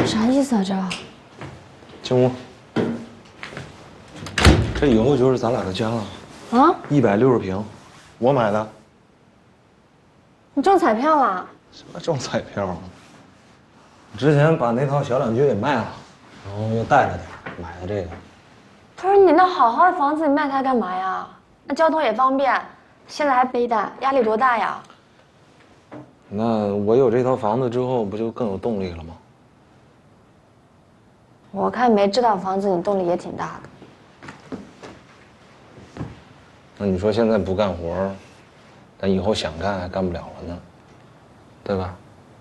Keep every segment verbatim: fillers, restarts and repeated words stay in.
啥意思啊这？ 进屋。这以后就是咱俩的家了。 啊？ 一百六十平，我买的。 你中彩票了？ 什么中彩票啊？之前把那套小两居给卖了，然后又带了点，买的这个。 不是你那好好的房子，你卖它干嘛呀？那交通也方便，现在还背贷，压力多大呀？ 那我有这套房子之后，不就更有动力了吗？ 我看没这套房子，你动力也挺大的。 那你说现在不干活，咱以后想干还干不了了呢，对吧？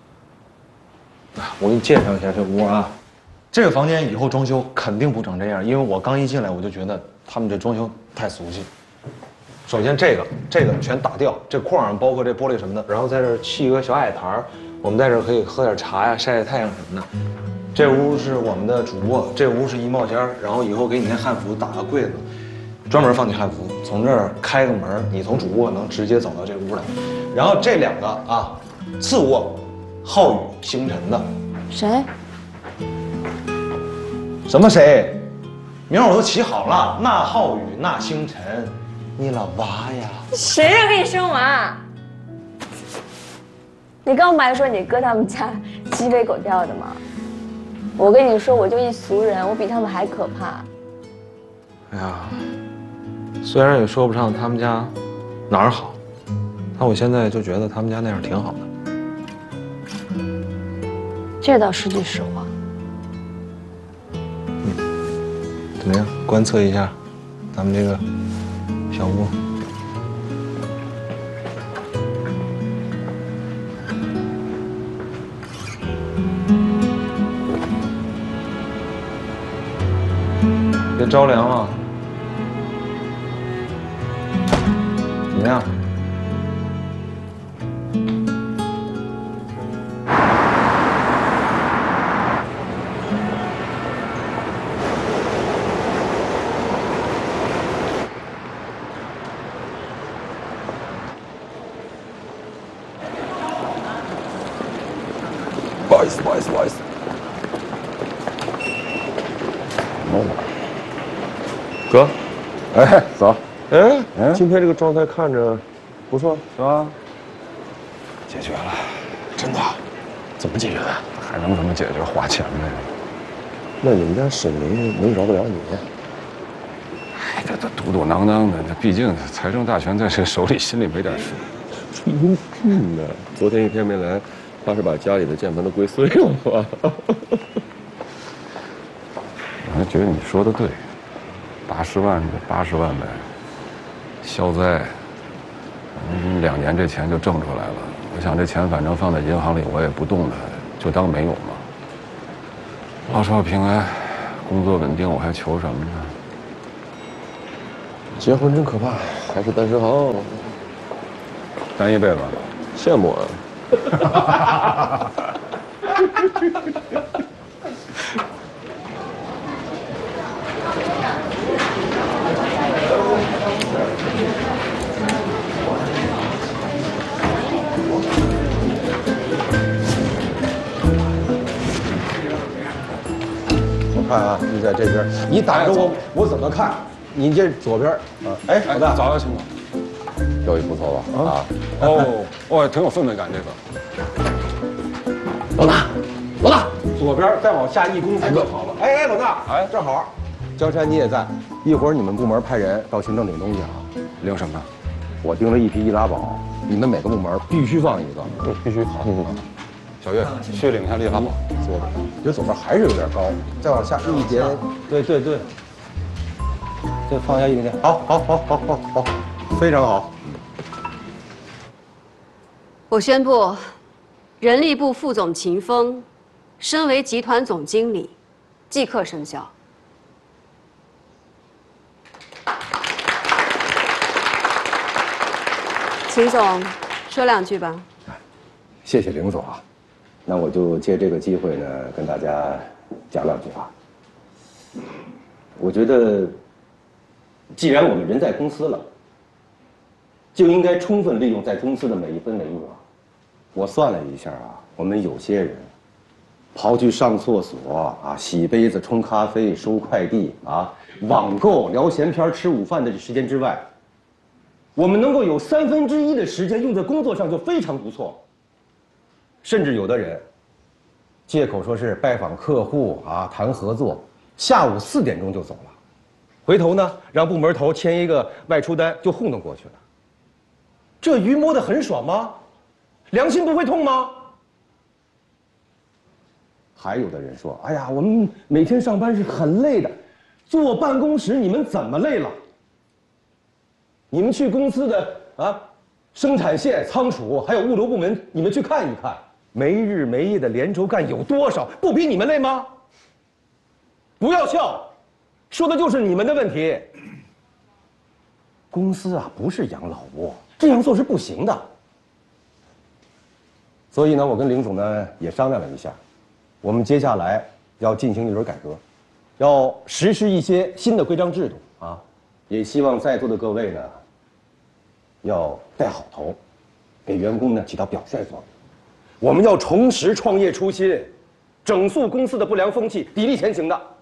我给你介绍一下这屋啊，这个房间以后装修肯定不长这样，因为我刚一进来我就觉得他们这装修太俗气。首先这个这个全打掉，这框上包括这玻璃什么的，然后在这儿砌一个小矮台，我们在这儿可以喝点茶呀、晒晒太阳什么的。这屋是我们的主卧，这屋是衣帽间，然后以后给你那汉服打个柜子，专门放你汉服。从这儿开个门，你从主卧能直接走到这屋来。然后这两个啊，次卧。浩宇星辰的， 谁？ 什么谁？名儿我都起好了，那浩宇，那星辰，你老娃呀？ 谁让给你生娃？你刚不还说你哥他们家鸡飞狗跳的吗？我跟你说，我就一俗人，我比他们还可怕。 哎呀，虽然也说不上他们家哪儿好，但我现在就觉得他们家那样挺好的。 这倒是句实话。 嗯，怎么样？观测一下咱们这个小屋。别着凉了。怎么样？不好意思，不好意思，不好意思。哥， 哎，走。 哎， 嗯， 今天这个状态看着不错， 是吧？ 解决了，真的？怎么解决的？ 还能怎么解决？花钱呗。 那你们家沈林能饶得了你？ 哎，这这嘟嘟囔囔的，那毕竟财政大权在谁手里，心里没点数。 吹牛逼呢！昨天一天没来，怕是把家里的键盘都跪碎了吧？ 我还觉得你说的对，八十万就八十万呗，消灾。嗯，两年这钱就挣出来了。我想这钱反正放在银行里，我也不动它，就当没有嘛。老少平安，工作稳定，我还求什么呢？ 结婚真可怕，还是单身好。 单一辈子， 羡慕啊！我看啊，你在这边，你打着我，我怎么看？你这左边啊，哎，老大， 早就行了。表现不错吧？啊，哦，哇，挺有氛围感这个。 老大，老大， 左边再往下一公分就好了。哎哎，老大，哎，正好， 江山你也在，一会儿你们部门派人到行政领东西啊。 领什么？ 我订了一批易拉宝，你们每个部门必须放一个， 必须好。小月，去领一下易拉宝。 左边，觉得左边还是有点高，再往下一点，对对对，再放下一点点。好，好，好，好，好，好，非常好。 我宣布，人力部副总秦风，身为集团总经理，即刻生效。秦总，说两句吧。 谢谢林总啊，那我就借这个机会呢，跟大家讲两句话。我觉得，既然我们人在公司了，就应该充分利用在公司的每一分每一秒。我算了一下啊，我们有些人刨去上厕所啊、洗杯子、冲咖啡、收快递啊、网购、聊闲篇、吃午饭的时间之外，我们能够有三分之一的时间用在工作上就非常不错。甚至有的人借口说是拜访客户啊、谈合作，下午四点钟就走了，回头呢让部门头签一个外出单就糊弄过去了。这鱼摸得很爽吗？良心不会痛吗？还有的人说：“哎呀，我们每天上班是很累的，坐办公室你们怎么累了？你们去公司的啊生产线、仓储还有物流部门，你们去看一看，没日没夜的连轴干有多少，不比你们累吗？不要笑，说的就是你们的问题。公司啊不是养老窝，这样做是不行的。所以呢，我跟林总呢也商量了一下。”我们接下来要进行一轮改革，要实施一些新的规章制度啊，也希望在座的各位呢，要带好头，给员工呢起到表率作用。我们要重拾创业初心，整肃公司的不良风气，砥砺前行的。